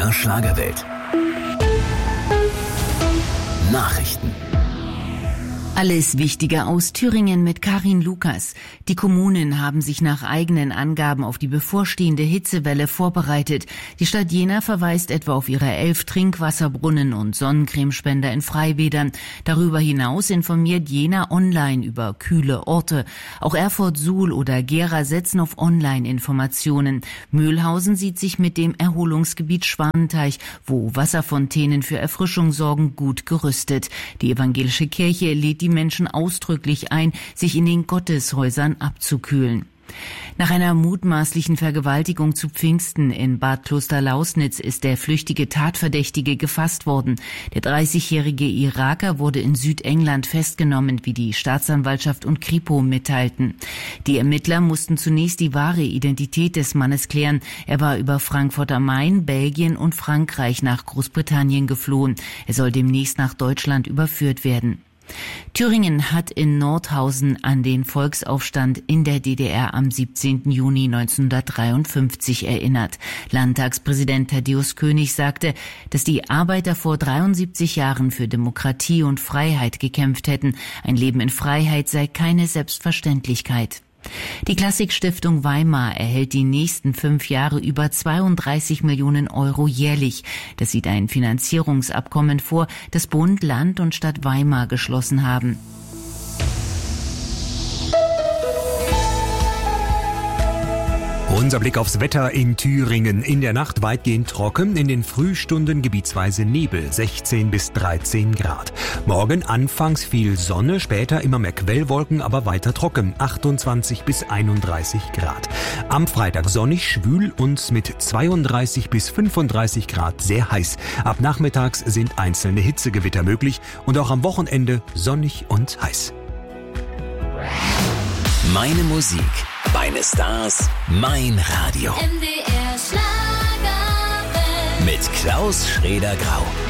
MDR Schlagerwelt. Nachrichten. Alles Wichtige aus Thüringen mit Karin Lukas. Die Kommunen haben sich nach eigenen Angaben auf die bevorstehende Hitzewelle vorbereitet. Die Stadt Jena verweist etwa auf ihre 11 Trinkwasserbrunnen und Sonnencremespender in Freibädern. Darüber hinaus informiert Jena online über kühle Orte. Auch Erfurt, Suhl oder Gera setzen auf Online-Informationen. Mühlhausen sieht sich mit dem Erholungsgebiet Schwanenteich, wo Wasserfontänen für Erfrischung sorgen, gut gerüstet. Die evangelische Kirche lädt die Menschen ausdrücklich ein, sich in den Gotteshäusern abzukühlen. Nach einer mutmaßlichen Vergewaltigung zu Pfingsten in Bad Klosterlausnitz ist der flüchtige Tatverdächtige gefasst worden. Der 30-jährige Iraker wurde in Südengland festgenommen, wie die Staatsanwaltschaft und Kripo mitteilten. Die Ermittler mussten zunächst die wahre Identität des Mannes klären. Er war über Frankfurt am Main, Belgien und Frankreich nach Großbritannien geflohen. Er soll demnächst nach Deutschland überführt werden. Thüringen hat in Nordhausen an den Volksaufstand in der DDR am 17. Juni 1953 erinnert. Landtagspräsident Thaddäus König sagte, dass die Arbeiter vor 73 Jahren für Demokratie und Freiheit gekämpft hätten. Ein Leben in Freiheit sei keine Selbstverständlichkeit. Die Klassikstiftung Weimar erhält die nächsten 5 Jahre über 32 Millionen Euro jährlich. Das sieht ein Finanzierungsabkommen vor, das Bund, Land und Stadt Weimar geschlossen haben. Unser Blick aufs Wetter in Thüringen. In der Nacht weitgehend trocken, in den Frühstunden gebietsweise Nebel, 16 bis 13 Grad. Morgen anfangs viel Sonne, später immer mehr Quellwolken, aber weiter trocken, 28 bis 31 Grad. Am Freitag sonnig, schwül und mit 32 bis 35 Grad sehr heiß. Ab nachmittags sind einzelne Hitzegewitter möglich und auch am Wochenende sonnig und heiß. Meine Musik, meine Stars, mein Radio. MDR Schlagerwelt. Mit Klaus Schrader-Grau.